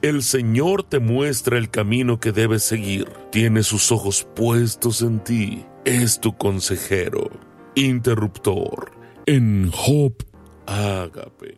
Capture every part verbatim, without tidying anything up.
El Señor te muestra el camino que debes seguir. Tiene sus ojos puestos en ti. Es tu consejero. Interruptor en Job Ágape.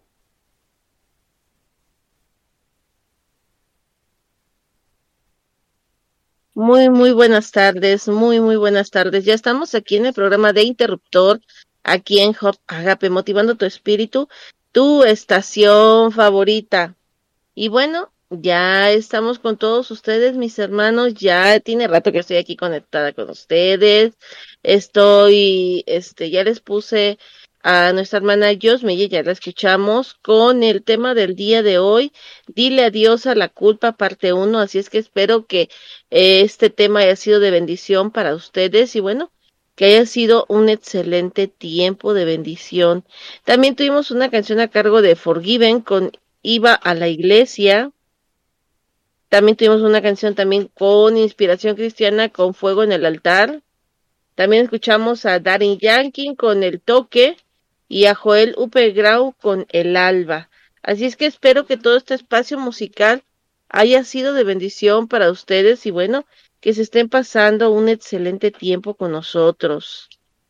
Muy, muy buenas tardes, muy, muy buenas tardes. Ya estamos aquí en el programa de Interruptor, aquí en Job Ágape, motivando tu espíritu, tu estación favorita. Y bueno, ya estamos con todos ustedes, mis hermanos. Ya tiene rato que estoy aquí conectada con ustedes. Estoy, este, ya les puse a nuestra hermana Yosmeye, ya la escuchamos, con el tema del día de hoy, dile adiós a la culpa, parte uno. Así es que espero que eh, este tema haya sido de bendición para ustedes y bueno, que haya sido un excelente tiempo de bendición. También tuvimos una canción a cargo de Forgiven con Iba a la iglesia. También tuvimos una canción también con inspiración cristiana con Fuego en el altar. También escuchamos a Daddy Yankee con El toque y a Joel Upegrau con El alba. Así es que espero que todo este espacio musical haya sido de bendición para ustedes y bueno, que se estén pasando un excelente tiempo con nosotros.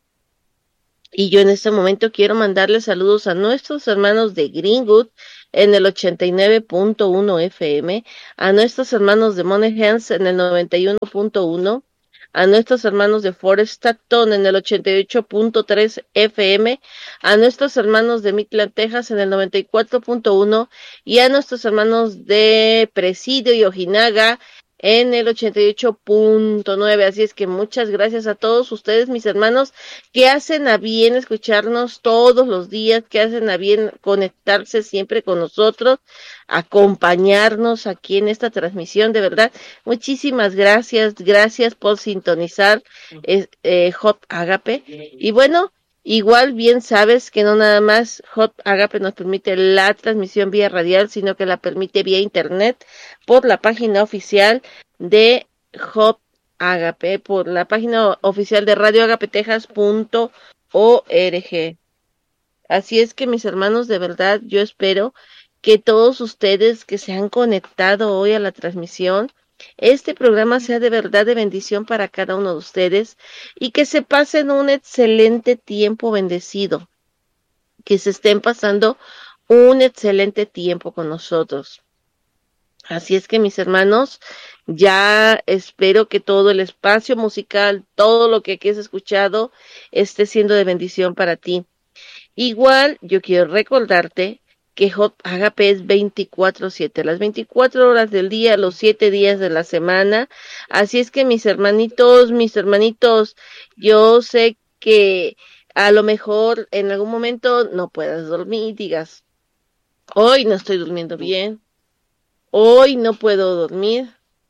Y yo en este momento quiero mandarles saludos a nuestros hermanos de Greenwood en el ochenta y nueve punto uno F M, a nuestros hermanos de Monaghan en el noventa y uno punto uno, a nuestros hermanos de Forest Stockton en el ochenta y ocho punto tres F M, a nuestros hermanos de Midland, Texas en el noventa y cuatro punto uno y a nuestros hermanos de Presidio y Ojinaga en el ochenta y ocho punto nueve. Así es que muchas gracias a todos ustedes, mis hermanos, que hacen a bien escucharnos todos los días, que hacen a bien conectarse siempre con nosotros, acompañarnos aquí en esta transmisión. De verdad, muchísimas gracias, gracias por sintonizar eh, eh, Job Ágape. Y bueno, igual bien sabes que no nada más Job Ágape nos permite la transmisión vía radial, sino que la permite vía internet por la página oficial de Job Ágape, por la página oficial de radio agape texas punto org. Así es que mis hermanos, de verdad, yo espero que todos ustedes que se han conectado hoy a la transmisión, este programa sea de verdad de bendición para cada uno de ustedes y que se pasen un excelente tiempo bendecido, que se estén pasando un excelente tiempo con nosotros. Así es que mis hermanos, ya espero que todo el espacio musical, todo lo que aquí has escuchado, esté siendo de bendición para ti. Igual, yo quiero recordarte que Job Ágape es veinticuatro siete, las veinticuatro horas del día, los siete días de la semana. Así es que mis hermanitos, mis hermanitos, yo sé que a lo mejor en algún momento no puedas dormir, digas, hoy no estoy durmiendo bien, hoy no puedo dormir.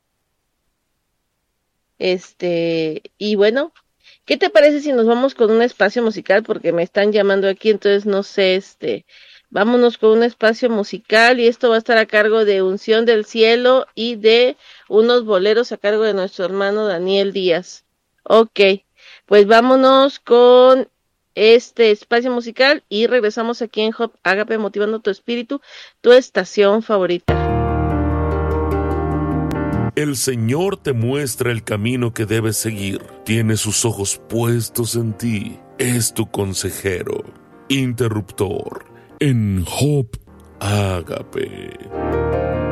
Este, y bueno, ¿qué te parece si nos vamos con un espacio musical? Porque me están llamando aquí, entonces no sé, este, vámonos con un espacio musical y esto va a estar a cargo de Unción del Cielo y de unos boleros a cargo de nuestro hermano Daniel Díaz. Ok, pues vámonos con este espacio musical y regresamos aquí en Job Ágape, motivando tu espíritu, tu estación favorita. El Señor te muestra el camino que debes seguir. Tiene sus ojos puestos en ti. Es tu consejero. Interruptor en Job Ágape.